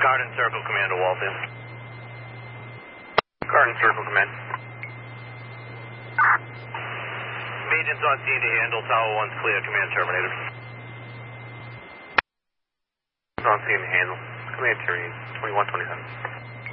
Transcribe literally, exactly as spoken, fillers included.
Garden Circle, Commander Walton. Garden Circle, Command. Agents on scene to handle. Tower one's clear. Command terminated. On scene to handle. Command Terry, twenty-one twenty-seven.